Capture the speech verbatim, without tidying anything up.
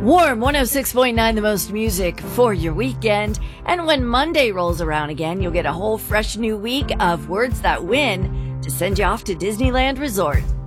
Warm one oh six point nine, the most music for your weekend. And when Monday rolls around again, you'll get a whole fresh new week of words that win to send you off to Disneyland Resort.